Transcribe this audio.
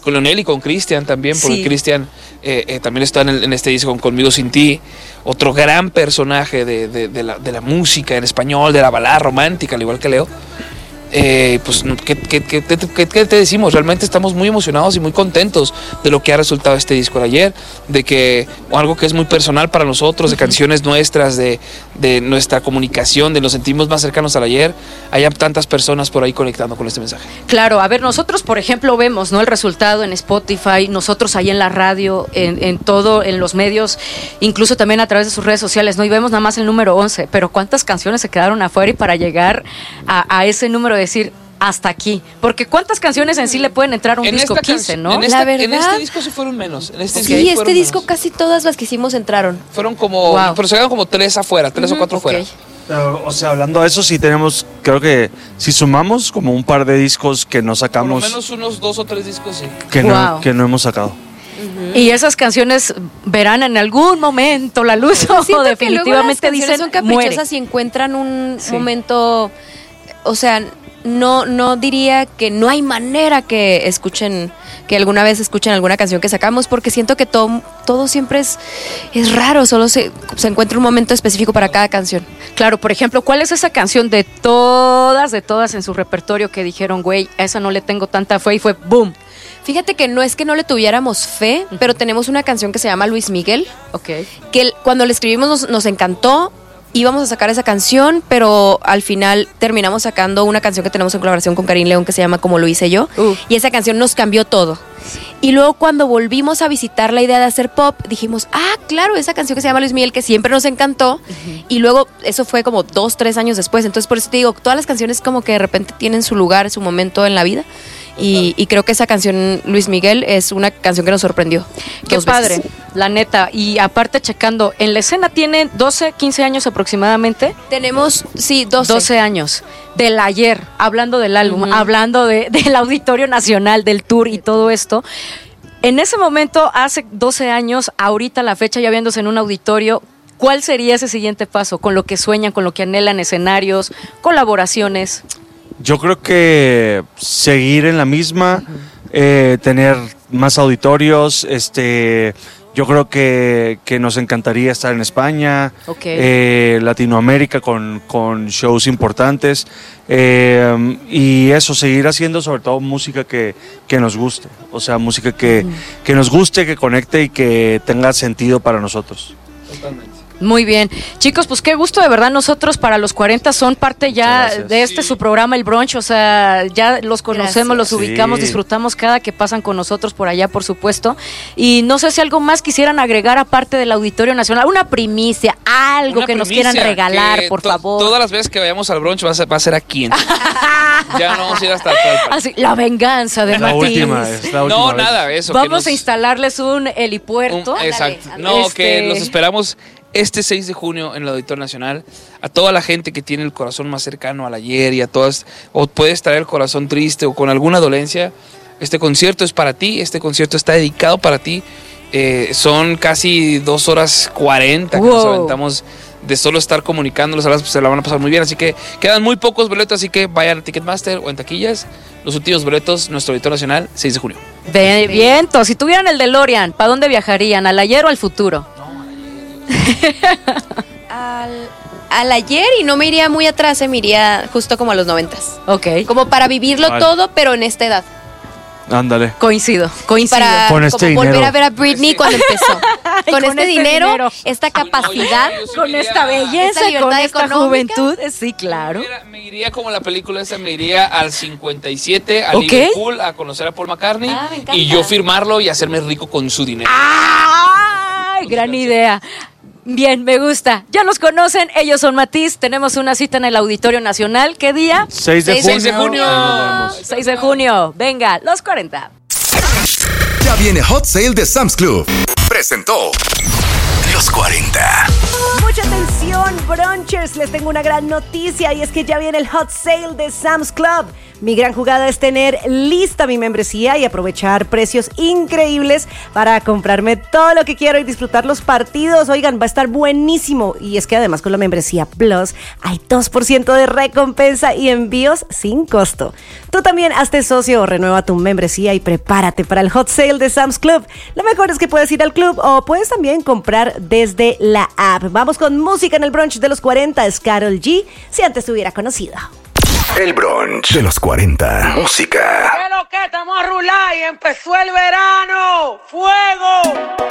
Leonel y con Cristian también, porque Sí. Cristian también está en este disco con Conmigo Sin Ti, otro gran personaje de la música en español, de la balada romántica, al igual que Leo. Pues, ¿qué te decimos? Realmente estamos muy emocionados y muy contentos de lo que ha resultado este disco de ayer, de que algo que es muy personal para nosotros, de canciones nuestras, de nuestra comunicación, de nos sentimos más cercanos al ayer, haya tantas personas por ahí conectando con este mensaje. Claro, a ver, nosotros por ejemplo vemos, ¿no?, el resultado en Spotify, nosotros ahí en la radio, en todo, en los medios, incluso también a través de sus redes sociales, ¿no? Y vemos nada más el número 11, pero ¿cuántas canciones se quedaron afuera? Y para llegar a ese número de decir hasta aquí, porque ¿cuántas canciones en sí le pueden entrar a un disco? 15, ¿no? En este disco sí fueron menos. Sí, este disco casi todas las que hicimos entraron. Fueron como, pero se quedaron como 3 afuera, 3 o 4 afuera. Pero, o sea, hablando de eso, sí tenemos, creo que si sumamos como un par de discos que no sacamos. Por lo menos unos 2 o 3 discos, sí. Que no hemos sacado. Y esas canciones verán en algún momento la luz o definitivamente dicen son caprichosas muere. y encuentran un momento, o sea, no diría que no hay manera que escuchen, que alguna vez escuchen alguna canción que sacamos, porque siento que todo siempre es raro, solo se encuentra un momento específico para cada canción. Claro, por ejemplo, ¿cuál es esa canción de todas en su repertorio que dijeron, güey, a esa no le tengo tanta fe y fue boom? Fíjate que no es que no le tuviéramos fe, pero tenemos una canción que se llama Luis Miguel, que cuando la escribimos nos encantó. Íbamos a sacar esa canción, pero al final terminamos sacando una canción que tenemos en colaboración con Karim León que se llama Como lo hice yo. Y esa canción nos cambió todo. Y luego cuando volvimos a visitar la idea de hacer pop, dijimos, claro, esa canción que se llama Luis Miguel, que siempre nos encantó. Y luego eso fue como 2-3 años después. Entonces por eso te digo, todas las canciones como que de repente tienen su lugar, su momento en la vida. Y creo que esa canción, Luis Miguel, es una canción que nos sorprendió. Qué padre, la neta. Y aparte checando, en la escena tienen 12, 15 años aproximadamente. Tenemos, sí, 12 años. Del ayer, hablando del álbum, hablando del Auditorio Nacional, del tour y todo esto. En ese momento, hace 12 años, ahorita la fecha ya viéndose en un auditorio, ¿cuál sería ese siguiente paso? Con lo que sueñan, con lo que anhelan, escenarios, colaboraciones. Yo creo que seguir en la misma, tener más auditorios, yo creo que nos encantaría estar en España, Latinoamérica con shows importantes, y eso, seguir haciendo sobre todo música que nos guste, o sea, música que nos guste, que conecte y que tenga sentido para nosotros. Totalmente. Muy bien. Chicos, pues qué gusto, de verdad, nosotros para los 40 son parte ya de su programa El Brunch, o sea, ya los conocemos, los ubicamos, disfrutamos cada que pasan con nosotros por allá, por supuesto. Y no sé si algo más quisieran agregar aparte del Auditorio Nacional, una primicia, algo que nos quieran regalar, por favor. Todas las veces que vayamos al brunch va a ser aquí. Ya no vamos a ir hasta así, la venganza de Martín. No, nada, eso. Vamos a instalarles un helipuerto. Exacto. No, que los esperamos este 6 de junio en el Auditorio Nacional. A toda la gente que tiene el corazón más cercano al ayer y a todas, o puedes traer el corazón triste o con alguna dolencia, este concierto es para ti, este concierto está dedicado para ti. Son casi 2 horas 40 que nos aventamos de solo estar comunicándolos, se la van a pasar muy bien, así que quedan muy pocos boletos, así que vayan a Ticketmaster o en taquillas. Los últimos boletos, nuestro Auditorio Nacional, 6 de junio. Viento, si tuvieran el DeLorean, ¿para dónde viajarían? ¿Al ayer o al futuro? al ayer, y no me iría muy atrás, me iría justo como a los 90s. Como para vivirlo todo, pero en esta edad. Ándale. Coincido. Para con este como volver dinero. a ver a Britney cuando empezó. Con este dinero, esta capacidad, con esta belleza, con esta juventud. Sí, claro. Me iría como la película esa, me iría al 57, a Liverpool, a conocer a Paul McCartney y yo firmarlo y hacerme rico con su dinero. ¡Ay! Gran idea. Bien, me gusta. Ya los conocen, ellos son Matiz. Tenemos una cita en el Auditorio Nacional. ¿Qué día? 6 de junio. 6 de junio. Venga, los 40. Ya viene Hot Sale de Sam's Club. Presentó Los 40. Mucha atención, brunchers. Les tengo una gran noticia y es que ya viene el Hot Sale de Sam's Club. Mi gran jugada es tener lista mi membresía y aprovechar precios increíbles para comprarme todo lo que quiero y disfrutar los partidos. Oigan, va a estar buenísimo. Y es que además con la membresía Plus hay 2% de recompensa y envíos sin costo. Tú también hazte socio o renueva tu membresía y prepárate para el Hot Sale de Sam's Club. Lo mejor es que puedes ir al club o puedes también comprar desde la app. Vamos con música en el brunch de los 40. Es Karol G, si antes te hubiera conocido. El brunch de los 40. Música. ¿Qué lo que estamos a rular y empezó el verano? ¡Fuego!